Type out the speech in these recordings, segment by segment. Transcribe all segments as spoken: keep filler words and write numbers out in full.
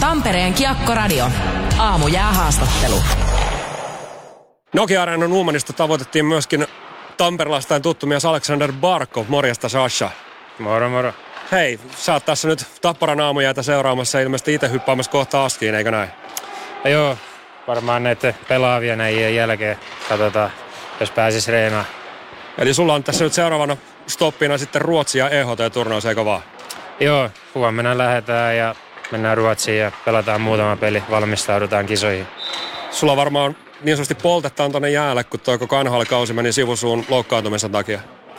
Tampereen Kiekko-radio. Aamujäähaastattelu. Nokia-areenan Nuumanista tavoitettiin myöskin tamperelaistain tuttu mies Alexander Barkov. Morjesta, Sasha. Moro, moro. Hei, sä oot tässä nyt Tapparan aamujäätä seuraamassa, ilmeisesti itse hyppäämässä kohta askiin, eikö näin? Ja joo, varmaan näiden pelaavien näiden jälkeen katsotaan, jos pääsis reenaan. Eli sulla on tässä nyt seuraavana stoppina sitten Ruotsi ja E H T-turnaus, eikö vaan? Joo, huomenna lähdetään ja mennään Ruotsiin ja pelataan muutama peli, valmistaudutaan kisoihin. Sulla varmaan niin sanotusti poltettaan tonne jäälle, kun toi koko N H L-kausi meni sivusuun loukkaantumisen takia.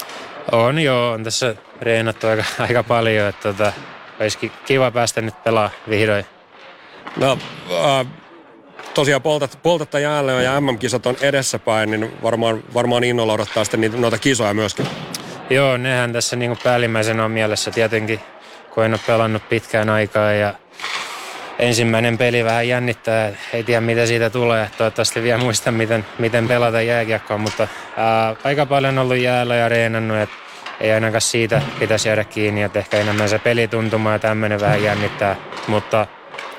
On joo, on tässä reenattu aika, aika paljon, että tota, olisikin kiva päästä nyt pelaa vihdoin. No, äh, tosiaan poltet, poltetta jäälle on ja M M-kisat on edessäpäin, niin varmaan, varmaan innolla odottaa sitten niitä, noita kisoja myöskin. Joo, nehän tässä niin kuin päällimmäisenä on mielessä tietenkin, kun en ole pelannut pitkään aikaa ja ensimmäinen peli vähän jännittää, ei tiedä mitä siitä tulee. Toivottavasti vielä muistan, miten, miten pelata jääkiekkoa, mutta ää, aika paljon ollut jäällä ja reenannut, että ei ainakaan siitä pitäisi jäädä kiinni, että ehkä enemmän se pelituntuma ja tämmöinen vähän jännittää, mutta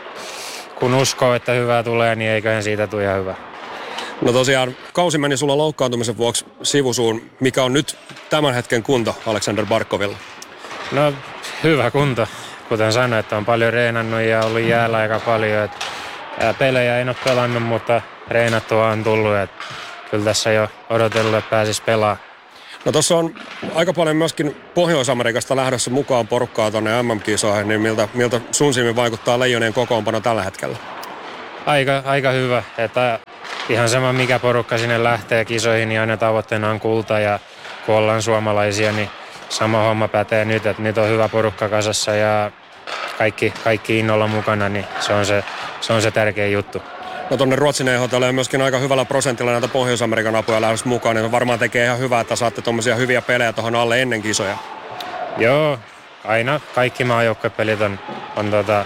kun uskoo, että hyvää tulee, niin eiköhän siitä tule ihan hyvä. No tosiaan, kausi meni sulla loukkaantumisen vuoksi sivusuun. Mikä on nyt tämän hetken kunto Alexander Barkovilla? No, hyvä kunto. Kuten sanoin, että on paljon reenannut ja ollut jäällä aika paljon. Et, ää, pelejä en ole pelannut, mutta reenattua on tullut. Et, kyllä tässä jo odotellut, että pääsisi pelaamaan. No tuossa on aika paljon myöskin Pohjois-Amerikasta lähdössä mukaan porukkaa tuonne M M-kisoihin, niin miltä, miltä sun silmin vaikuttaa Leijonien kokoonpano tällä hetkellä? Aika, aika hyvä. Että ihan sama mikä porukka sinne lähtee kisoihin, niin aina tavoitteena on kulta ja kun ollaan suomalaisia, niin sama homma pätee nyt, että nyt on hyvä porukka kasassa ja kaikki, kaikki innolla mukana, niin se on se, se on se tärkeä juttu. No tuonne Ruotsin E H T:lle on myöskin aika hyvällä prosentilla näitä Pohjois-Amerikan apuja lähdössä mukaan, niin varmaan tekee ihan hyvää, että saatte tuommoisia hyviä pelejä tuohon alle ennen kisoja. Joo, aina kaikki maajoukkuepelit on, on tota,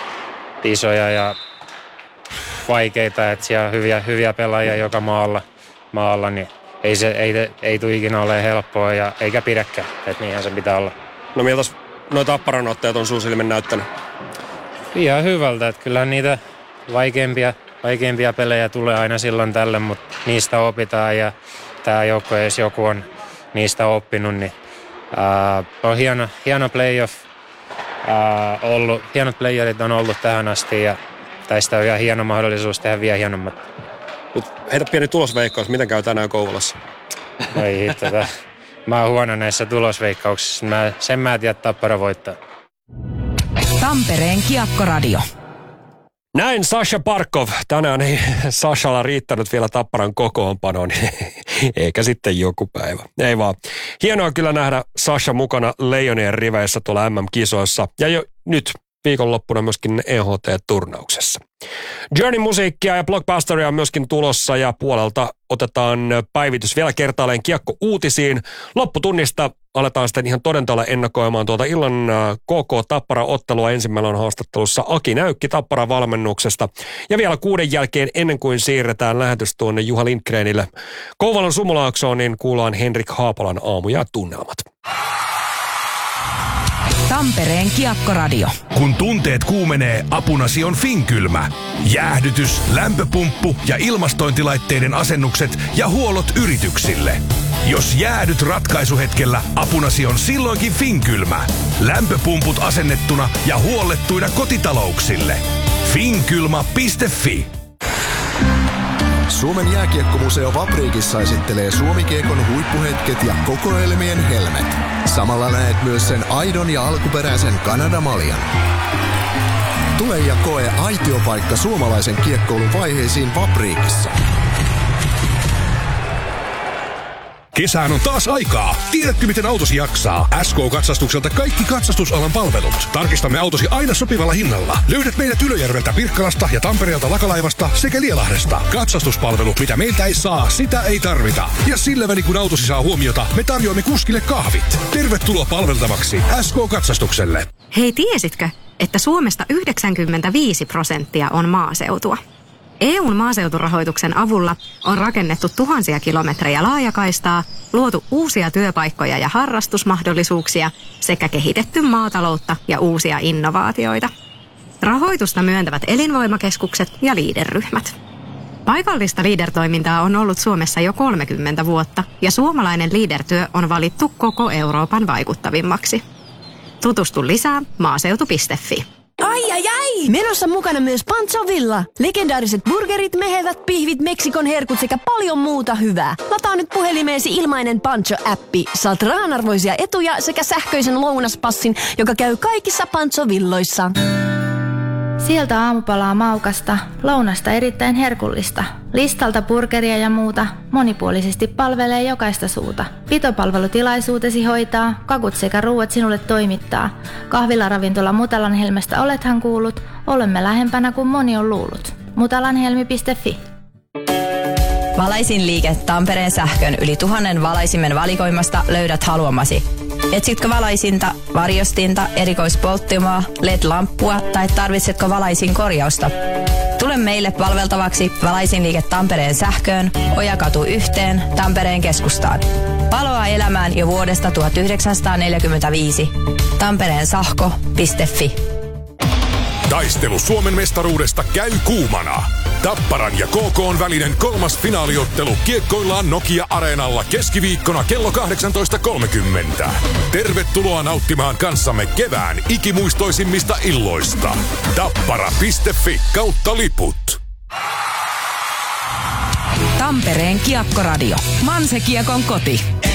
isoja ja vaikeita, että siellä on hyviä, hyviä pelaajia joka maalla, maalla niin ei, se, ei, ei tule ikinä ole helppoa ja eikä pidäkään, että niinhän se pitää olla. No miltäs nuo Tapparan otteet on sun silmin näyttänyt? Ihan hyvältä, että kyllähän niitä vaikeampia, vaikeampia pelejä tulee aina silloin tälle, mutta niistä opitaan ja tämä joukko, jos joku on niistä oppinut, niin ää, on hieno, hieno playoff ää, ollut, hienot playerit on ollut tähän asti ja tästä on ihan hieno mahdollisuus tehdä vielä hienommat. Nyt heitä pieni tulosveikkaus, miten käy tänään Kouvolassa? Oi hitto, mä oon huono näissä tulosveikkauksissa. Mä, sen mä en tiedä, Tappara voittaa. Tampereen Kiekko-radio. Näin Sasha Barkov. Tänään ei Sashalla riittänyt vielä Tapparan kokoonpanoon, eikä sitten joku päivä. Ei vaan. Hienoa kyllä nähdä Sasha mukana Leijonien riveissä tuolla M M-kisoissa. Ja jo nyt viikonloppuna myöskin E H T-turnauksessa. Journey-musiikkia ja Blockbusteria on myöskin tulossa ja puolelta otetaan päivitys vielä kertaalleen Kiekko-uutisiin. Lopputunnista aletaan sitten ihan todentolla ennakoimaan tuota illan K K Tappara-ottelua. Ensimmäinen on haastattelussa Aki Näykki Tapparan valmennuksesta. Ja vielä kuuden jälkeen ennen kuin siirretään lähetys tuonne Juha Lindgrenille Kouvolan Sumulaaksoon, niin kuullaan Henrik Haapolan aamu ja tunnelmat. Tampereen Kiekko-radio. Kun tunteet kuumenee, apunasi on Finkylmä. Jäähdytys, lämpöpumppu ja ilmastointilaitteiden asennukset ja huollot yrityksille. Jos jäädyt ratkaisuhetkellä, apunasi on silloinkin Finkylmä. Lämpöpumput asennettuna ja huollettuina kotitalouksille. Finkylma piste fi. Suomen jääkiekkomuseo Vapriikissa esittelee Suomi-kiekon huippuhetket ja kokoelmien helmet. Samalla näet myös sen aidon ja alkuperäisen Kanadamaljan. Tule ja koe aitiopaikka suomalaisen kiekkoulun vaiheisiin Vapriikissa. Kesään on taas aikaa. Tiedätkö, miten autosi jaksaa? S K-katsastukselta kaikki katsastusalan palvelut. Tarkistamme autosi aina sopivalla hinnalla. Löydät meidät Ylöjärveltä, Pirkkalasta ja Tampereelta Lakalaivasta sekä Lielahdesta. Katsastuspalvelu, mitä meiltä ei saa, sitä ei tarvita. Ja sillä välin kun autosi saa huomiota, me tarjoamme kuskille kahvit. Tervetuloa palveltavaksi S K-katsastukselle. Hei, tiesitkö, että Suomesta yhdeksänkymmentäviisi prosenttia on maaseutua? E U:n maaseuturahoituksen avulla on rakennettu tuhansia kilometrejä laajakaistaa, luotu uusia työpaikkoja ja harrastusmahdollisuuksia sekä kehitetty maataloutta ja uusia innovaatioita. Rahoitusta myöntävät elinvoimakeskukset ja Leader-ryhmät. Paikallista Leader-toimintaa on ollut Suomessa jo kolmekymmentä vuotta ja suomalainen Leader-työ on valittu koko Euroopan vaikuttavimmaksi. Tutustu lisää maaseutu piste fi. Ai ai ai! Menossa mukana myös Pancho Villa. Legendaariset burgerit, mehevät pihvit, Meksikon herkut sekä paljon muuta hyvää. Lataa nyt puhelimeesi ilmainen Pancho-appi. Saat rahanarvoisia etuja sekä sähköisen lounaspassin, joka käy kaikissa Pancho Villoissa. Sieltä aamupalaa maukasta, lounasta erittäin herkullista. Listalta burgeria ja muuta, monipuolisesti palvelee jokaista suuta. Pitopalvelutilaisuutesi hoitaa, kakut sekä ruuat sinulle toimittaa. Kahvilaravintola Mutalanhelmestä olethan kuullut, olemme lähempänä kuin moni on luullut. mutalanhelmi piste fi. Valaisin liike Tampereen sähkön yli tuhannen valaisimen valikoimasta löydät haluamasi. Etsitkö valaisinta, varjostinta, erikoispolttimaa, L E D-lamppua tai tarvitsetko valaisin korjausta? Tule meille palveltavaksi Valaisin liike Tampereen sähköön, Ojakatu yhteen, Tampereen keskustaan. Valoa elämään jo vuodesta tuhatyhdeksänsataaneljäkymmentäviisi. Tampereen sähkö piste fi. Taistelu Suomen mestaruudesta käy kuumana. Tapparan ja K K:n välinen kolmas finaaliottelu kiekkoillaan Nokia-areenalla keskiviikkona kello kahdeksantoista kolmekymmentä. Tervetuloa nauttimaan kanssamme kevään ikimuistoisimmista illoista. Tappara piste fi kautta liput. Tampereen Kiekkoradio. Manse Kiekon koti.